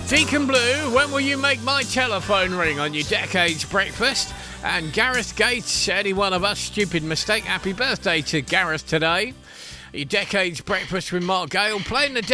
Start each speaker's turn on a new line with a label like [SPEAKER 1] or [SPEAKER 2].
[SPEAKER 1] Deacon Blue, when will you make my telephone ring on your Decades breakfast? And Gareth Gates, any one of us, stupid mistake. Happy birthday to Gareth today. Your Decades breakfast with Mark Gale, playing the